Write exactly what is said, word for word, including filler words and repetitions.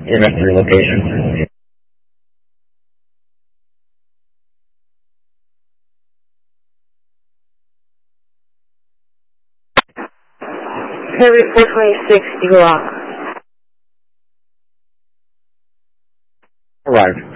E M F to your location. Heavy four twenty-six, Eagle Rock. Arrived.